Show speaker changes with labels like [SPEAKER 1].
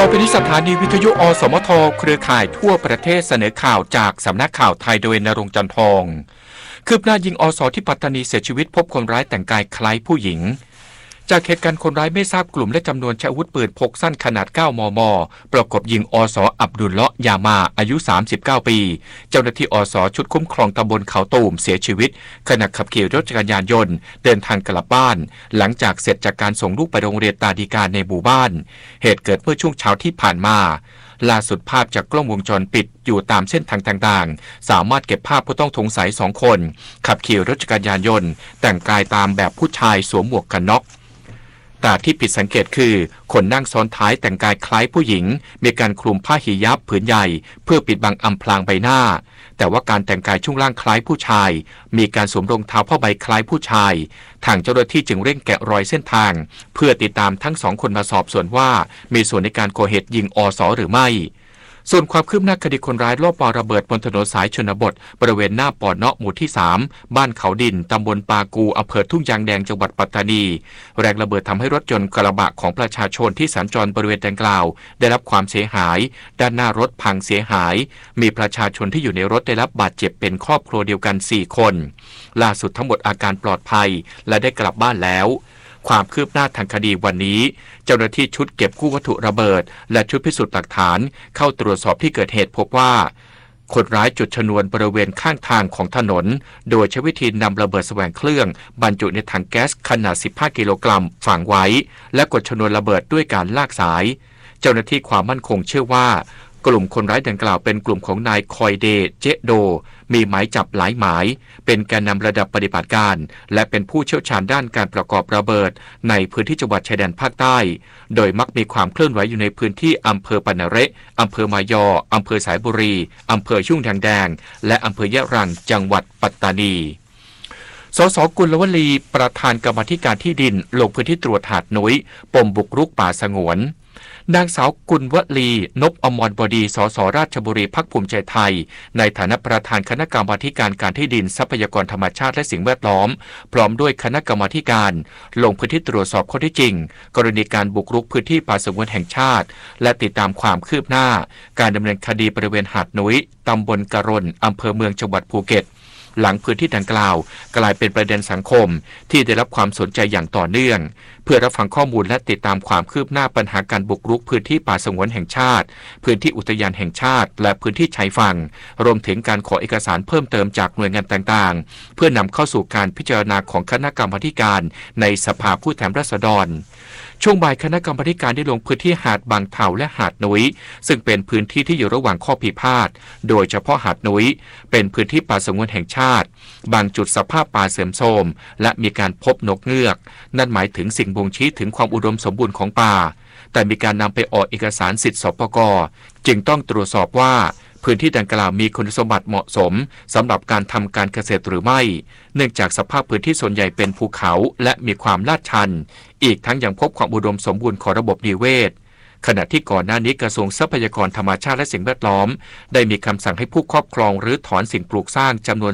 [SPEAKER 1] ต่อไปนี้สถานีวิทยุอสมทเครือข่ายทั่วประเทศเสนอข่าวจากสำนักข่าวไทยโดยณรงค์จันทร์ทองคืบหน้ายิงอสที่ปัตตานีเสียชีวิตพบคนร้ายแต่งกายคล้ายผู้หญิงจากเหตุการณ์คนร้ายไม่ทราบกลุ่มและจำนวนใช้อาวุธปืนพกสั้นขนาด 9 มม. ประกบยิงอสอับดุลเลาะห์ยามาอายุ 39 ปีเจ้าหน้าที่อสชุดคุ้มครองตำบลเขาตูมเสียชีวิตขณะขับขี่รถจักรยานยนต์เดินทางกลับบ้านหลังจากเสร็จจากการส่งลูกไปโรงเรียนตาดีการในหมู่บ้านเหตุเกิดเมื่อช่วงเช้าที่ผ่านมาล่าสุดภาพจากกล้องวงจรปิดอยู่ตามเส้นทางต่างๆสามารถเก็บภาพผู้ต้องสงสัย2 คนขับขี่รถจักรยานยนต์แต่งกายตามแบบผู้ชายสวมหมวกกันน็อกแต่ที่ผิดสังเกตคือคนนั่งซ้อนท้ายแต่งกายคล้ายผู้หญิงมีการคลุมผ้าหิญาบผืนใหญ่เพื่อปิดบังอำพรางใบหน้าแต่ว่าการแต่งกายช่วงล่างคล้ายผู้ชายมีการสวมรองเท้าผ้าใบคล้ายผู้ชายทางเจ้าหน้าที่จึงเร่งแกะรอยเส้นทางเพื่อติดตามทั้ง2 คนมาสอบสวนว่ามีส่วนในการก่อเหตุยิงอส.หรือไม่ส่วนความคืบหน้าคดีคนร้ายลอบวางระเบิดบนถนนสายชนบทบริเวณหน้าปอเนาะหมู่ที่3บ้านเขาดินตำบลปากูอำเภอทุ่งยางแดงจังหวัดปัตตานีแรงระเบิดทำให้รถยนต์กระบะของประชาชนที่สัญจรบริเวณดังกล่าวได้รับความเสียหายด้านหน้ารถพังเสียหายมีประชาชนที่อยู่ในรถได้รับบาดเจ็บเป็นครอบครัวเดียวกัน4 คนล่าสุดทั้งหมดอาการปลอดภัยและได้กลับบ้านแล้วความคืบหน้าทางคดีวันนี้เจ้าหน้าที่ชุดเก็บกู้วัตถุระเบิดและชุดพิสูจน์หลักฐานเข้าตรวจสอบที่เกิดเหตุพบว่าคนร้ายจุดชนวนบริเวณข้างทางของถนนโดยใช้วิธีนำระเบิดแสวงเครื่องบรรจุในถังแก๊สขนาด15 กิโลกรัมฝังไว้และกดชนวนระเบิดด้วยการลากสายเจ้าหน้าที่ความมั่นคงเชื่อว่ากลุ่มคนร้ายดังกล่าวเป็นกลุ่มของนายคอยเดเจโดมีหมายจับหลายหมายเป็นแกนนำระดับปฏิบัติการและเป็นผู้เชี่ยวชาญด้านการประกอบระเบิดในพื้นที่จังหวัดชายแดนภาคใต้โดยมักมีความเคลื่อนไหวอยู่ในพื้นที่อำเภอปะนะเระอำเภอมายออำเภอสายบุรีอำเภอชุ่งแดงและอำเภอยะรังจังหวัดปัตตานีสส.กุลวลีประธานกรรมาธิการที่ดินลงพื้นที่ตรวจหาดนุ้ยปมบุกรุกป่าสงวนนางสาวกุลวลีนพอมรบดีสสราชบุรีพรรคภูมิใจไทยในฐานะประธานคณะกรรมาการการที่ดินทรัพยากรธรรมชาติและสิ่งแวดล้อมพร้อมด้วยคณะกรรมาการลงพื้นที่ตรวจสอบข้อเท็จจริงกรณีการบุกรุกพื้นที่ป่าสงวนแห่งชาติและติดตามความคืบหน้าการดำเนินคดีบริเวณหาดนุ้ยตำบลกะรนอำเภอเมืองจังหวัดภูเก็ตหลังพื้นที่ดังกล่าวกลายเป็นประเด็นสังคมที่ได้รับความสนใจอย่างต่อเนื่องเพื่อรับฟังข้อมูลและติดตามความคืบหน้าปัญหาการบุกรุกพื้นที่ป่าสงวนแห่งชาติพื้นที่อุทยานแห่งชาติและพื้นที่ชายฝั่งรวมถึงการขอเอกสารเพิ่มเติมจากหน่วยงานต่างๆเพื่อนำเข้าสู่การพิจารณาของคณะกรรมาการในสภาผู้แทนราษฎรช่วงบ่ายคณะกรรมาการได้ลงพื้นที่หาดบางเถาและหาดนุ้ยซึ่งเป็นพื้นที่ที่อยู่ระหว่างข้อพิพาทโดยเฉพาะหาดนุ้ยเป็นพื้นที่ป่าสงวนแห่งชาติบางจุดสภาพป่าเสื่อมโทรมและมีการพบนกเงือกนั่นหมายถึงสิ่งบ่งชี้ถึงความอุดมสมบูรณ์ของป่าแต่มีการนำไปออกเอกสารสิทธิสปก.จึงต้องตรวจสอบว่าพื้นที่ดังกล่าวมีคุณสมบัติเหมาะสมสำหรับการทำการเกษตรหรือไม่เนื่องจากสภาพพื้นที่ส่วนใหญ่เป็นภูเขาและมีความลาดชันอีกทั้งยังพบความอุดมสมบูรณ์ของระบบนิเวศขณะที่ก่อนหน้านี้กระทรวงทรัพยากรธรรมชาติและสิ่งแวดล้อมได้มีคำสั่งให้ผู้ครอบครองหรือถอนสิ่งปลูกสร้างจำนวน